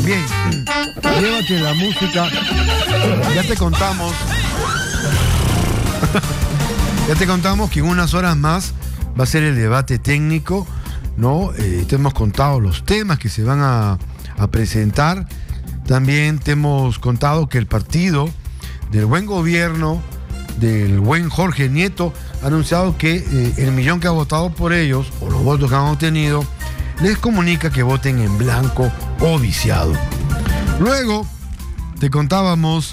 Bien, llévate la música. Ya te contamos. Ya te contamos que en unas horas más va a ser el debate técnico, ¿no? Te hemos contado los temas que se van a presentar. También te hemos contado que el partido del buen gobierno, del buen Jorge Nieto, ha anunciado que el millón que ha votado por ellos, o los votos que han obtenido, les comunica que voten en blanco o viciado. Luego te contábamos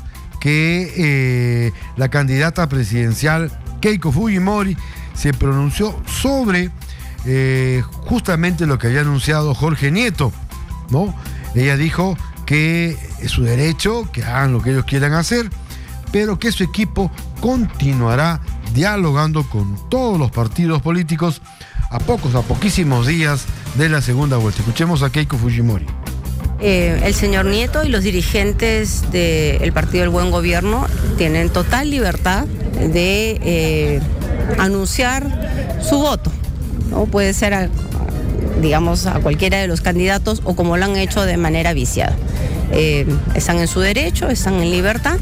que la candidata presidencial Keiko Fujimori se pronunció sobre justamente lo que había anunciado Jorge Nieto, ¿no? Ella dijo que es su derecho, que hagan lo que ellos quieran hacer, pero que su equipo continuará dialogando con todos los partidos políticos a poquísimos días de la segunda vuelta. Escuchemos a Keiko Fujimori. El señor Nieto y los dirigentes del Partido del Buen Gobierno tienen total libertad de anunciar su voto, ¿no? Puede ser digamos, a cualquiera de los candidatos o como lo han hecho de manera viciada. Están en su derecho, están en libertad.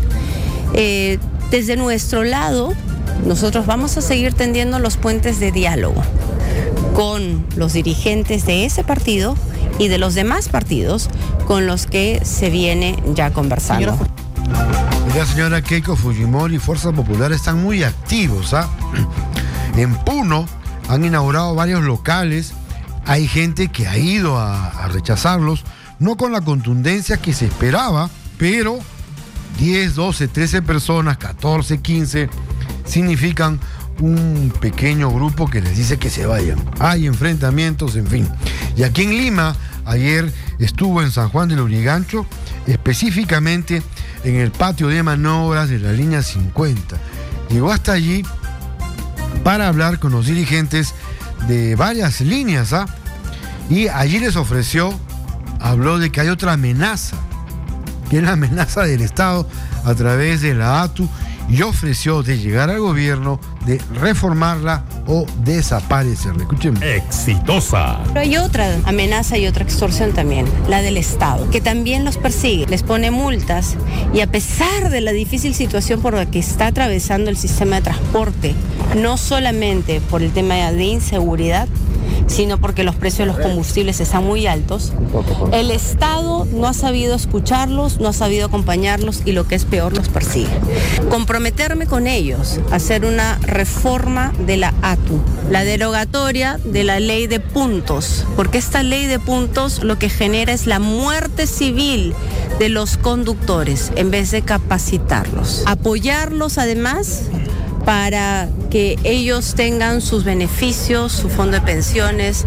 Desde nuestro lado, nosotros vamos a seguir tendiendo los puentes de diálogo con los dirigentes de ese partido y de los demás partidos con los que se viene ya conversando. La señora Keiko Fujimori y Fuerza Popular están muy activos, ¿ah? En Puno han inaugurado varios locales. Hay gente que ha ido a rechazarlos, no con la contundencia que se esperaba, pero 10, 12, 13 personas, 14, 15, significan un pequeño grupo que les dice que se vayan. Hay enfrentamientos, en fin. Y aquí en Lima, ayer estuvo en San Juan del Lurigancho, específicamente en el patio de maniobras de la línea 50. Llegó hasta allí para hablar con los dirigentes de varias líneas, ¿ah? Y allí les habló de que hay otra amenaza, que es la amenaza del Estado a través de la ATU, y ofreció de llegar al gobierno, de reformarla o desaparecerla. Escuchemos. Exitosa. Pero hay otra amenaza y otra extorsión también, la del Estado, que también los persigue, les pone multas, y a pesar de la difícil situación por la que está atravesando el sistema de transporte, no solamente por el tema de inseguridad, sino porque los precios de los combustibles están muy altos, el Estado no ha sabido escucharlos, no ha sabido acompañarlos y lo que es peor, los persigue. Comprometerme con ellos a hacer una reforma de la ATU, la derogatoria de la ley de puntos, porque esta ley de puntos lo que genera es la muerte civil de los conductores en vez de capacitarlos. Apoyarlos además para que ellos tengan sus beneficios, su fondo de pensiones.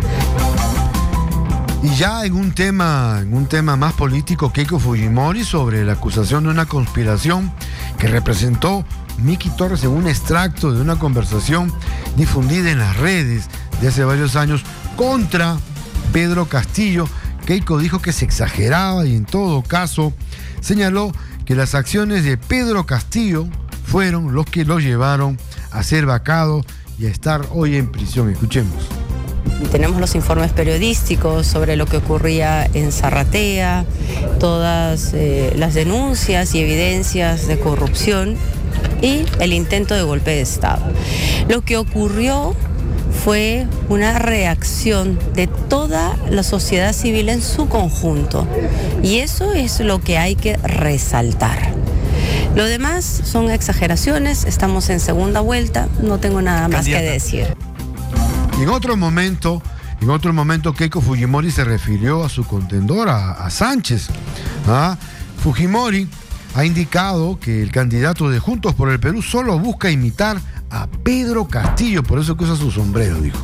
Y ya en un tema más político, Keiko Fujimori sobre la acusación de una conspiración que representó Miki Torres en un extracto de una conversación difundida en las redes de hace varios años contra Pedro Castillo. Keiko dijo que se exageraba y en todo caso señaló que las acciones de Pedro Castillo fueron los que lo llevaron a ser vacado y a estar hoy en prisión. Escuchemos. Tenemos los informes periodísticos sobre lo que ocurría en Zarratea, todas las denuncias y evidencias de corrupción y el intento de golpe de Estado. Lo que ocurrió fue una reacción de toda la sociedad civil en su conjunto, y eso es lo que hay que resaltar. Lo demás son exageraciones, estamos en segunda vuelta, no tengo nada más que decir. Y en otro momento, Keiko Fujimori se refirió a su contendora, a Sánchez. Fujimori ha indicado que el candidato de Juntos por el Perú solo busca imitar a Pedro Castillo, por eso que usa su sombrero, dijo.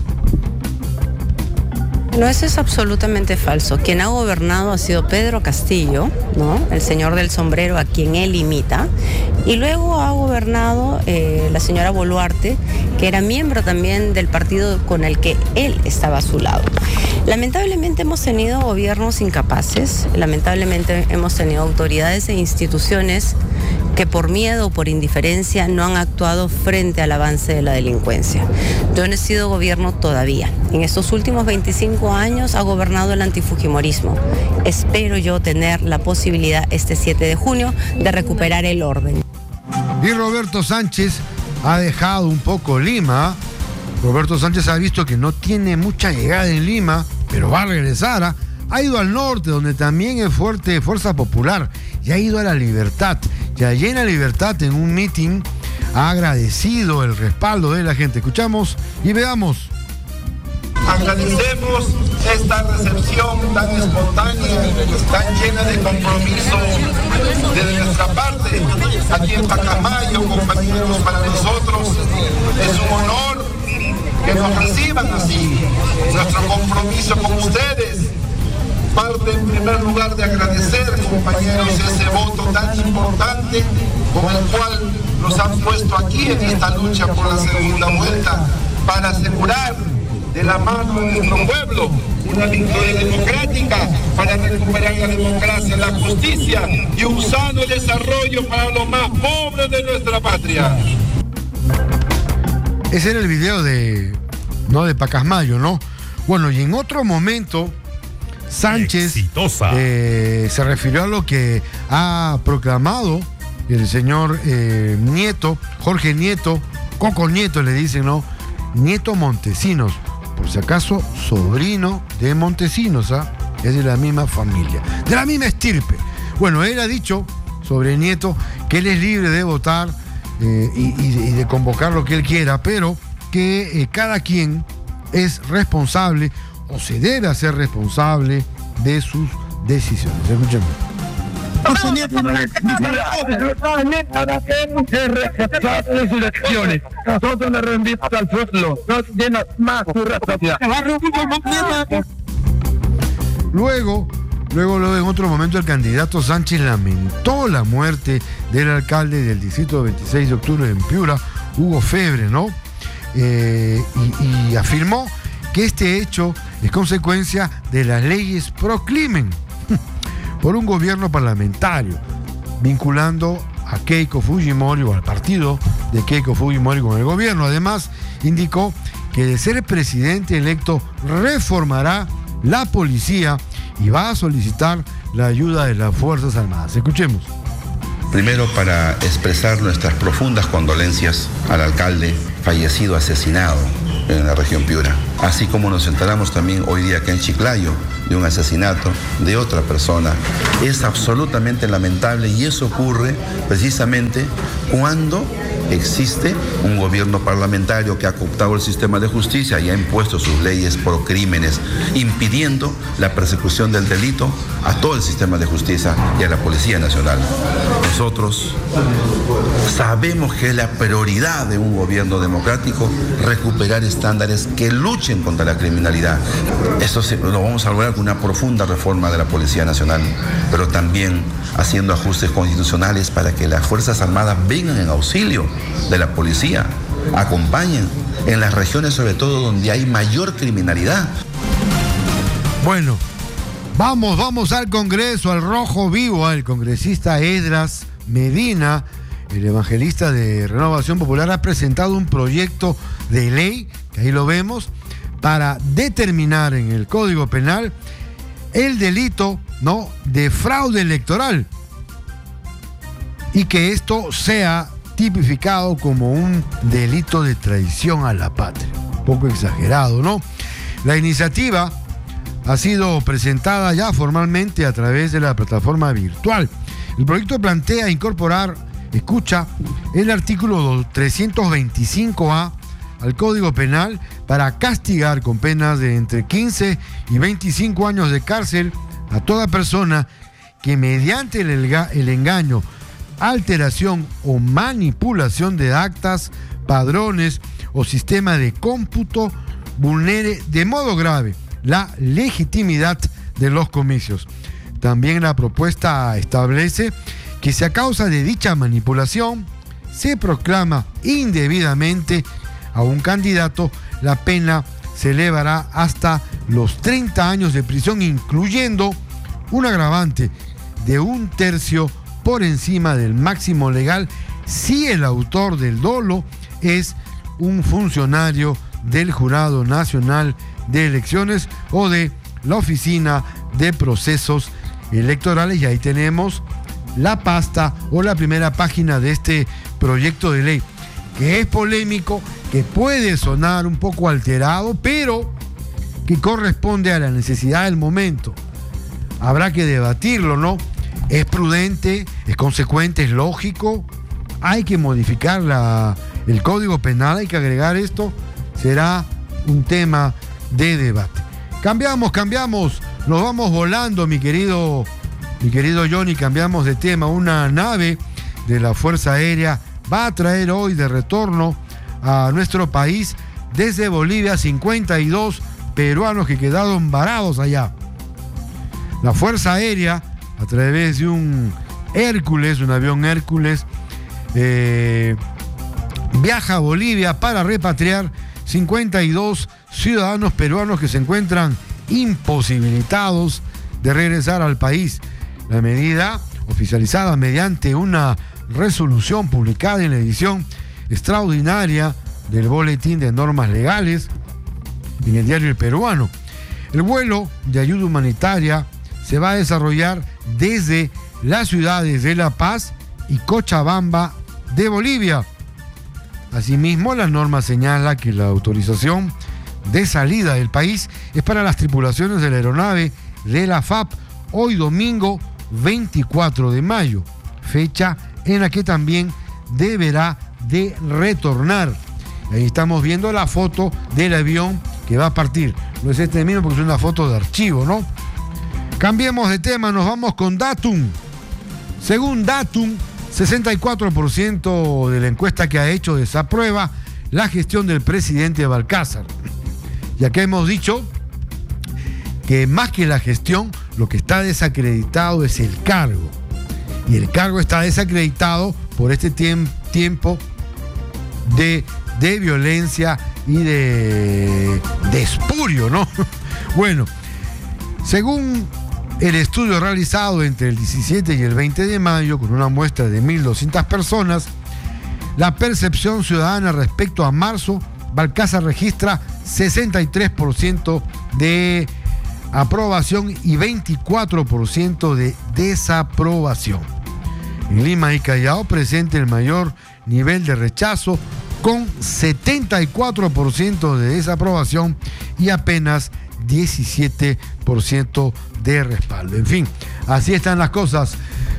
No, eso es absolutamente falso. Quien ha gobernado ha sido Pedro Castillo, ¿no? El señor del sombrero a quien él imita. Y luego ha gobernado la señora Boluarte, que era miembro también del partido con el que él estaba a su lado. Lamentablemente hemos tenido gobiernos incapaces, lamentablemente hemos tenido autoridades e instituciones que por miedo o por indiferencia no han actuado frente al avance de la delincuencia. Yo no he sido gobierno todavía. En estos últimos 25 años ha gobernado el antifujimorismo. Espero yo tener la posibilidad este 7 de junio de recuperar el orden. Y Roberto Sánchez ha dejado un poco Lima. Roberto Sánchez ha visto que no tiene mucha llegada en Lima, pero va a regresar. Ha ido al norte, donde también es fuerte Fuerza Popular, y ha ido a La Libertad. Y allí en La Libertad, en un meeting, ha agradecido el respaldo de la gente. Escuchamos y veamos. Agradecemos esta recepción tan espontánea, tan llena de compromiso de nuestra parte. Aquí en Pacasmayo, compañeros, para nosotros es un honor que nos reciban así. Nuestro compromiso con ustedes parte en primer lugar de agradecer, compañeros, ese voto tan importante con el cual nos han puesto aquí en esta lucha por la segunda vuelta para asegurar de la mano de nuestro pueblo una victoria democrática para recuperar la democracia, la justicia y un sano desarrollo para los más pobres de nuestra patria. Ese era el video de Pacasmayo, ¿no? Bueno, y en otro momento Sánchez se refirió a lo que ha proclamado el señor Nieto, Jorge Nieto, Coco Nieto le dicen, ¿no? Nieto Montesinos, por si acaso sobrino de Montesinos, ¿ah? Es de la misma familia, de la misma estirpe. Bueno, él ha dicho sobre Nieto que él es libre de votar y de convocar lo que él quiera, pero que cada quien es responsable o se debe hacer responsable de sus decisiones. Escuchemos. De sus decisiones. Nosotros le rendimos al pueblo. No tiene más su responsabilidad. Luego, en otro momento, el candidato Sánchez lamentó la muerte del alcalde del distrito 26 de octubre en Piura, Hugo Febre, ¿no? Y afirmó que este hecho es consecuencia de las leyes pro crimen por un gobierno parlamentario, vinculando a Keiko Fujimori o al partido de Keiko Fujimori con el gobierno. Además, indicó que de ser presidente electo reformará la policía y va a solicitar la ayuda de las Fuerzas Armadas. Escuchemos. Primero, para expresar nuestras profundas condolencias al alcalde fallecido, asesinado en la región Piura. Así como nos enteramos también hoy día acá en Chiclayo de un asesinato de otra persona. Es absolutamente lamentable y eso ocurre precisamente cuando existe un gobierno parlamentario que ha cooptado el sistema de justicia y ha impuesto sus leyes por crímenes, impidiendo la persecución del delito a todo el sistema de justicia y a la Policía Nacional. Nosotros sabemos que es la prioridad de un gobierno democrático recuperar estándares que luchen contra la criminalidad. Esto lo vamos a lograr con una profunda reforma de la Policía Nacional, pero también haciendo ajustes constitucionales para que las Fuerzas Armadas vengan en auxilio de la policía, acompañen en las regiones sobre todo donde hay mayor criminalidad. Bueno, vamos al Congreso, al rojo vivo, al congresista Esdras Medina, el evangelista de Renovación Popular, ha presentado un proyecto de ley, que ahí lo vemos, para determinar en el Código Penal el delito, ¿no?, de fraude electoral y que esto sea tipificado como un delito de traición a la patria. Un poco exagerado, ¿no? La iniciativa ha sido presentada ya formalmente a través de la plataforma virtual. El proyecto plantea incorporar, escucha, el artículo 325A al Código Penal para castigar con penas de entre 15 y 25 años de cárcel a toda persona que mediante el engaño, alteración o manipulación de actas, padrones o sistema de cómputo vulnere de modo grave la legitimidad de los comicios. También la propuesta establece que si a causa de dicha manipulación se proclama indebidamente a un candidato, la pena se elevará hasta los 30 años de prisión, incluyendo un agravante de 1/3 por encima del máximo legal si el autor del dolo es un funcionario del Jurado Nacional de Elecciones o de la Oficina de Procesos Electorales. Y ahí tenemos la pasta o la primera página de este proyecto de ley, que es polémico, que puede sonar un poco alterado, pero que corresponde a la necesidad del momento. Habrá que debatirlo, ¿no? Es prudente, es consecuente, es lógico. Hay que modificar el Código Penal, hay que agregar esto. Será un tema de debate. Cambiamos. Nos vamos volando, mi querido Johnny. Cambiamos de tema. Una nave de la Fuerza Aérea va a traer hoy de retorno a nuestro país desde Bolivia 52 peruanos que quedaron varados allá. La Fuerza Aérea, a través de un avión Hércules, viaja a Bolivia para repatriar 52 ciudadanos peruanos que se encuentran imposibilitados de regresar al país. La medida, oficializada mediante una resolución publicada en la edición extraordinaria del Boletín de Normas Legales en el diario El Peruano. El vuelo de ayuda humanitaria se va a desarrollar desde las ciudades de La Paz y Cochabamba de Bolivia. Asimismo, la norma señala que la autorización de salida del país es para las tripulaciones de la aeronave de la FAP hoy domingo 24 de mayo, fecha en la que también deberá de retornar. Ahí estamos viendo la foto del avión que va a partir. No es este mismo porque es una foto de archivo, ¿no? Cambiemos de tema, nos vamos con Datum. Según Datum, 64% de la encuesta que ha hecho desaprueba la gestión del presidente Balcázar. Ya que hemos dicho que más que la gestión, lo que está desacreditado es el cargo. Y el cargo está desacreditado por este tiempo de violencia y de espurio, ¿no? Bueno, según el estudio realizado entre el 17 y el 20 de mayo, con una muestra de 1.200 personas, la percepción ciudadana respecto a marzo, Balcázar registra 63% de aprobación y 24% de desaprobación. En Lima y Callao presenta el mayor nivel de rechazo, con 74% de desaprobación y apenas 17% de respaldo. En fin, así están las cosas.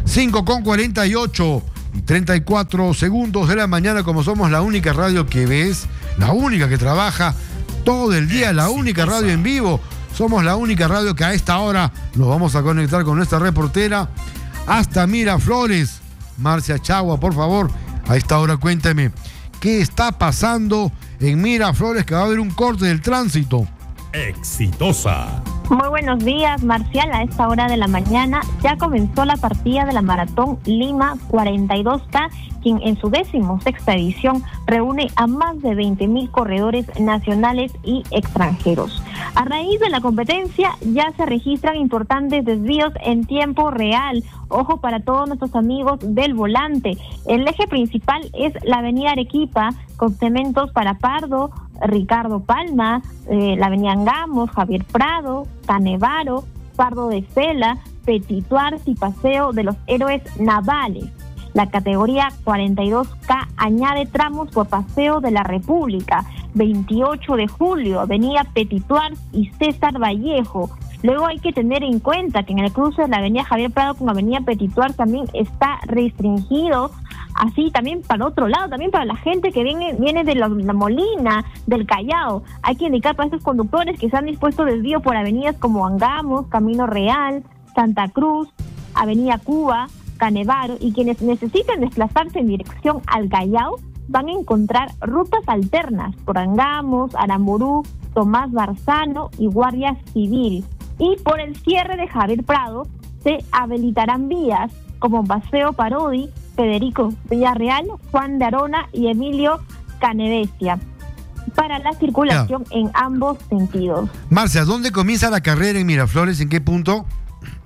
5:48 y 34 segundos de la mañana, como somos la única radio que ves, la única que trabaja todo el día, la única radio en vivo. Somos la única radio que a esta hora nos vamos a conectar con nuestra reportera hasta Miraflores. Marcia Chagua, por favor, a esta hora cuénteme, ¿qué está pasando en Miraflores, que va a haber un corte del tránsito? Exitosa. Muy buenos días, Marcial. A esta hora de la mañana ya comenzó la partida de la Maratón Lima 42K, quien en su 16ª edición reúne a más de 20.000 corredores nacionales y extranjeros. A raíz de la competencia ya se registran importantes desvíos en tiempo real. Ojo para todos nuestros amigos del volante. El eje principal es la avenida Arequipa, con segmentos para Pardo, Ricardo Palma, la avenida Angamos, Javier Prado, Canevaro, Pardo de Cela, Petituar y Paseo de los Héroes Navales. La categoría 42K añade tramos por Paseo de la República, 28 de julio, avenida Petituar y César Vallejo. Luego hay que tener en cuenta que en el cruce de la avenida Javier Prado con avenida Petituar también está restringido. Así también para otro lado, también para la gente que viene de la Molina, del Callao. Hay que indicar para estos conductores que se han dispuesto desvío por avenidas como Angamos, Camino Real, Santa Cruz, avenida Cuba, Canevaro, y quienes necesiten desplazarse en dirección al Callao van a encontrar rutas alternas por Angamos, Aramburú, Tomás Barzano y Guardia Civil. Y por el cierre de Javier Prado se habilitarán vías como Paseo Parodi, Federico Villarreal, Juan de Arona y Emilio Canevesia para la circulación en ambos sentidos. Marcia, ¿dónde comienza la carrera en Miraflores? ¿En qué punto?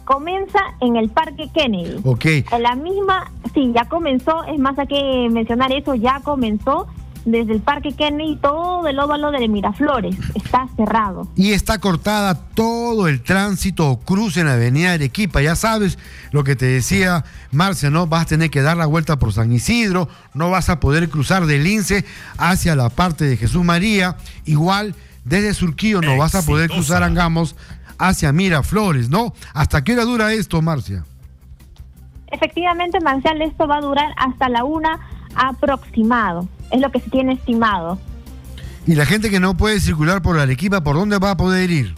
Comienza en el Parque Kennedy. Ok. En la misma, sí, ya comenzó, es más, hay que mencionar eso, ya comenzó desde el Parque Kennedy, todo el óvalo de Miraflores está cerrado. Y está cortada todo el tránsito o cruce en la avenida Arequipa. Ya sabes lo que te decía Marcia, ¿no? Vas a tener que dar la vuelta por San Isidro, no vas a poder cruzar del Lince hacia la parte de Jesús María. Igual, desde Surquillo no vas a poder cruzar Angamos hacia Miraflores, ¿no? ¿Hasta qué hora dura esto, Marcia? Efectivamente, Marcial, esto va a durar hasta la 1 aproximado. Es lo que se tiene estimado. Y la gente que no puede circular por Arequipa, ¿por dónde va a poder ir?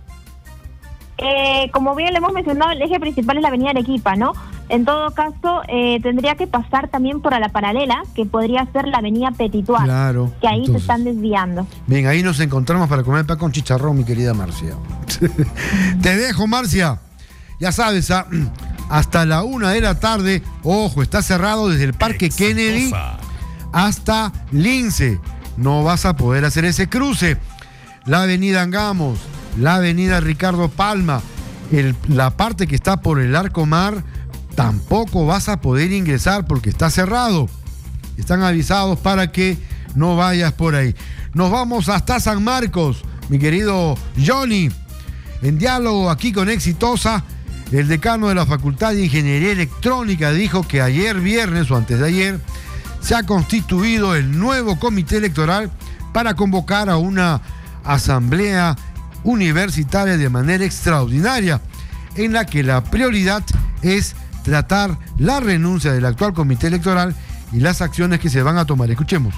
Como bien le hemos mencionado, el eje principal es la avenida Arequipa, ¿no? En todo caso, tendría que pasar también por a la paralela, que podría ser la avenida Petituar. Claro. Que ahí entonces se están desviando. Bien, ahí nos encontramos para comer pan con chicharrón, mi querida Marcia. Te dejo, Marcia. Ya sabes, hasta la 1 de la tarde, ojo, está cerrado desde el Parque Kennedy hasta Lince. No vas a poder hacer ese cruce. La avenida Angamos, la avenida Ricardo Palma, la parte que está por el Arco Mar, tampoco vas a poder ingresar porque está cerrado. Están avisados para que no vayas por ahí. Nos vamos hasta San Marcos, mi querido Johnny. En diálogo aquí con Exitosa, el decano de la Facultad de Ingeniería Electrónica dijo que ayer viernes o antes de ayer se ha constituido el nuevo comité electoral para convocar a una asamblea universitaria de manera extraordinaria, en la que la prioridad es tratar la renuncia del actual comité electoral y las acciones que se van a tomar. Escuchemos.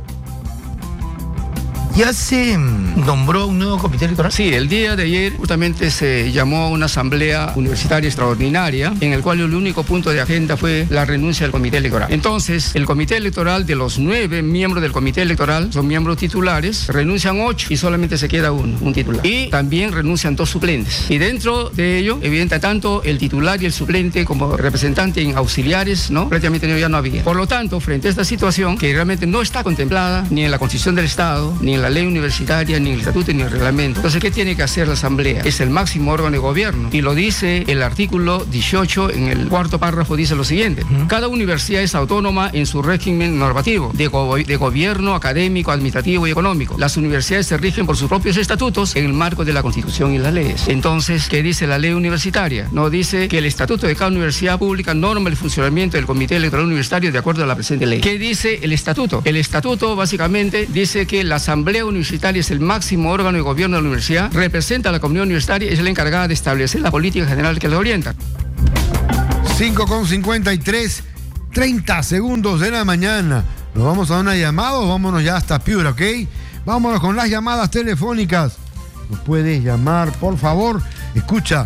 ¿Ya se nombró un nuevo comité electoral? Sí, el día de ayer justamente se llamó a una asamblea universitaria extraordinaria en el cual el único punto de agenda fue la renuncia del comité electoral. Entonces, el comité electoral, de los 9 miembros del comité electoral, son miembros titulares, renuncian 8 y solamente se queda un titular. Y también renuncian 2 suplentes. Y dentro de ello, evidente, tanto el titular y el suplente como representante en auxiliares, ¿no? Prácticamente ya no había. Por lo tanto, frente a esta situación, que realmente no está contemplada ni en la Constitución del Estado, ni en la ley universitaria, ni en el estatuto, ni en el reglamento. Entonces, ¿qué tiene que hacer la asamblea? Es el máximo órgano de gobierno. Y lo dice el artículo 18, en el 4º párrafo, dice lo siguiente. Cada universidad es autónoma en su régimen normativo, de gobierno académico, administrativo y económico. Las universidades se rigen por sus propios estatutos en el marco de la Constitución y las leyes. Entonces, ¿qué dice la ley universitaria? No dice que el estatuto de cada universidad pública norma el funcionamiento del comité electoral universitario de acuerdo a la presente ley. ¿Qué dice el estatuto? El estatuto básicamente dice que la asamblea universitaria es el máximo órgano de gobierno de la universidad, representa a la comunidad universitaria y es la encargada de establecer la política general que la orienta. 5:53, 30 segundos de la mañana. Nos vamos a una llamada o vámonos ya hasta Piura, ¿ok? Vámonos con las llamadas telefónicas. Nos puedes llamar, por favor. Escucha,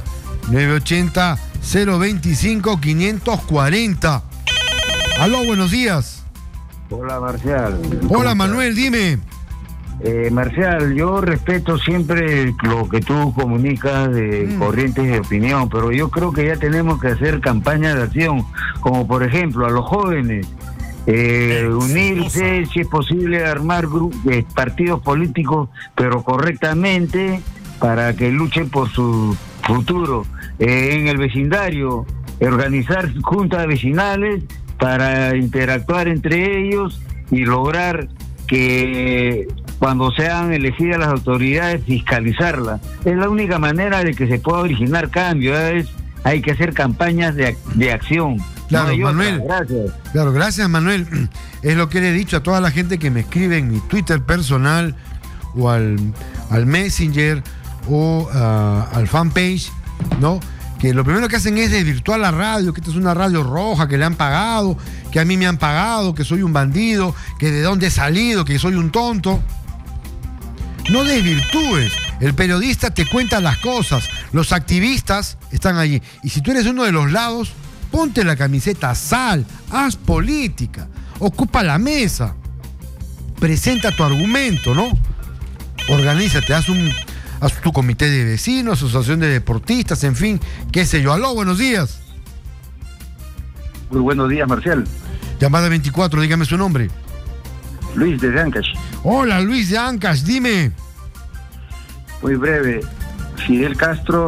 980-025-540. Aló, buenos días. Hola, Marcial. Hola, Manuel, dime. Marcial, yo respeto siempre lo que tú comunicas de corrientes de opinión, pero yo creo que ya tenemos que hacer campañas de acción, como por ejemplo a los jóvenes, unirse, si es posible, armar partidos políticos, pero correctamente, para que luchen por su futuro. En el vecindario, organizar juntas vecinales para interactuar entre ellos y lograr que cuando sean elegidas las autoridades, fiscalizarlas. Es la única manera de que se pueda originar cambio. Hay que hacer campañas de acción. Claro, no Manuel. Gracias. Claro, gracias, Manuel. Es lo que le he dicho a toda la gente que me escribe en mi Twitter personal o al Messenger o al fanpage, ¿no? Que lo primero que hacen es desvirtuar la radio, que esta es una radio roja, que le han pagado, que a mí me han pagado, que soy un bandido, que de dónde he salido, que soy un tonto. No desvirtúes. El periodista te cuenta las cosas. Los activistas están allí. Y si tú eres uno de los lados, ponte la camiseta, sal, haz política, ocupa la mesa, presenta tu argumento, ¿no? Organízate, haz tu comité de vecinos, asociación de deportistas, en fin, qué sé yo. Aló, buenos días. Muy buenos días, Marcial. Llamada 24, dígame su nombre. Luis de Ancash. Hola, Luis de Ancash, dime. Muy breve. Fidel Castro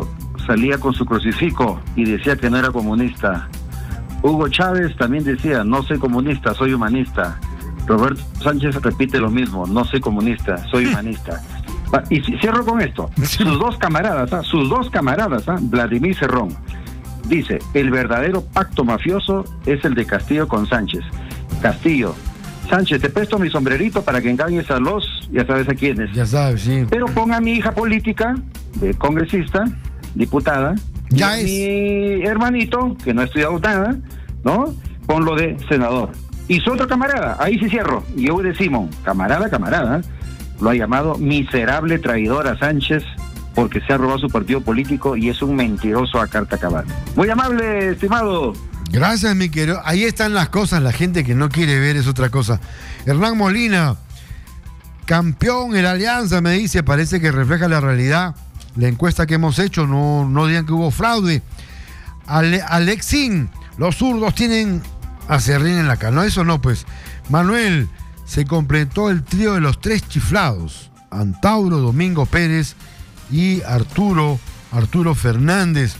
salía con su crucifijo y decía que no era comunista. Hugo Chávez también decía, no soy comunista, soy humanista. Roberto Sánchez repite lo mismo, no soy comunista, soy humanista. Y cierro con esto. Sus dos camaradas, Vladimir Cerrón, dice, el verdadero pacto mafioso es el de Castillo con Sánchez. Castillo, Sánchez, te presto mi sombrerito para que engañes a los, ya sabes a quiénes. Ya sabes, sí. Pero ponga a mi hija política, de congresista, diputada, ya y mi hermanito, que no ha estudiado nada, ¿no? Ponlo de senador. Y su otro camarada, ahí sí cierro, Joe de Simón, camarada, lo ha llamado miserable traidor a Sánchez porque se ha robado su partido político y es un mentiroso a carta cabal. Muy amable, estimado. Gracias, mi querido. Ahí están las cosas, la gente que no quiere ver es otra cosa. Hernán Molina, campeón en la Alianza, me dice, parece que refleja la realidad. La encuesta que hemos hecho, no digan que hubo fraude. Alexín, los zurdos tienen a Serrín en la cara. No, eso no, pues. Manuel, se completó el trío de los tres chiflados. Antauro, Domingo Pérez y Arturo Fernández.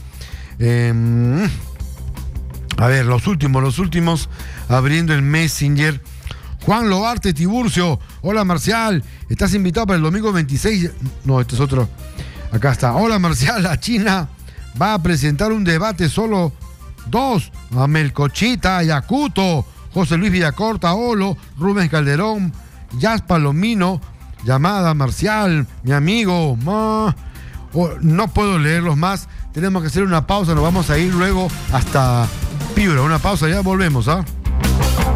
A ver, los últimos, abriendo el Messenger. Juan Loarte Tiburcio, hola Marcial, estás invitado para el domingo 26. No, este es otro. Acá está. Hola Marcial, la China va a presentar un debate solo dos. A Melcochita, Ayacuto, José Luis Villacorta, Olo, Rubén Calderón, Jazz Palomino, llamada Marcial, mi amigo. No puedo leerlos más. Tenemos que hacer una pausa, nos vamos a ir luego hasta Piura. Una pausa, ya volvemos, ¿ah?